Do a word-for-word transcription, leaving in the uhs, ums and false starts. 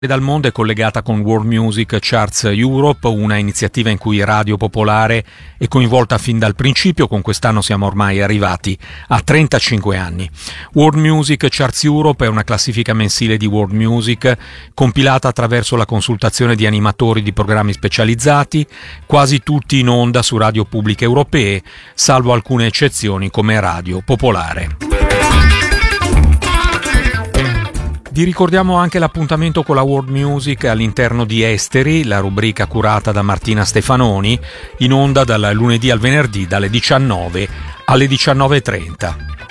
Dal mondo è collegata con World Music Charts Europe, una iniziativa in cui Radio Popolare è coinvolta fin dal principio. Con quest'anno siamo ormai arrivati a trentacinque anni. World Music Charts Europe è una classifica mensile di world music compilata attraverso la consultazione di animatori di programmi specializzati, quasi tutti in onda su radio pubbliche europee, salvo alcune eccezioni come Radio Popolare. Vi ricordiamo anche l'appuntamento con la World Music all'interno di Esteri, la rubrica curata da Martina Stefanoni, in onda dal lunedì al venerdì dalle diciannove alle diciannove e trenta.